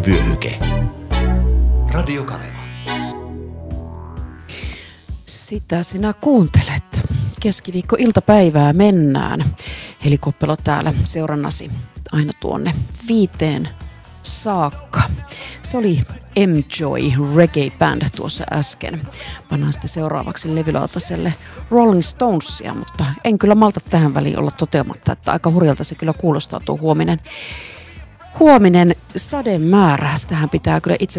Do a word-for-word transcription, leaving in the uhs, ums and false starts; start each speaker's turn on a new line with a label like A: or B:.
A: vyöhyke. Radio Kaleva.
B: Sitä sinä kuuntelet. Keskiviikko-iltapäivää mennään. Heli Koppelo täällä seurannasi aina tuonne viiteen saakka. Se oli M-Joy Reggae Band tuossa äsken. Pannaan sitten seuraavaksi levylautaselle Rolling Stonesia, mutta en kyllä malta tähän väliin olla toteamatta, että aika hurjalta se kyllä kuulostaa tuo huominen. Huominen sademäärä, tähän pitää kyllä itse